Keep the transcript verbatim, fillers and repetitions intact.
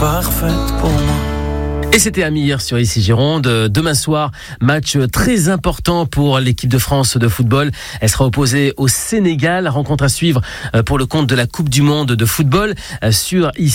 parfaite pour moi. Et c'était Amir sur Ici Gironde. Demain soir, match très important pour l'équipe de France de football. Elle sera opposée au Sénégal. Rencontre à suivre pour le compte de la Coupe du Monde de football sur Ici.